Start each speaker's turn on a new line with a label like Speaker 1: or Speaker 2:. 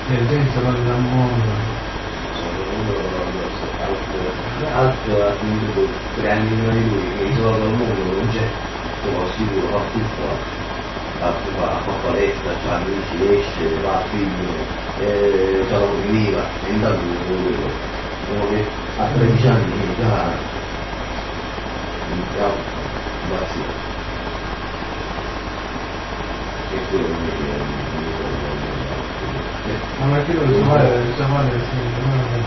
Speaker 1: penso al mondo.
Speaker 2: Altro appunto 3 anni prima di lui che isolò dal mondo non c'è, sono sicuro, fa tutto, fa palestra, c'ha amici, esce, va a film, c'ha la comitiva, e intanto non quello. Uno che a 13 anni già impazzito. E quello mi
Speaker 1: Ma perché lo so fare sì,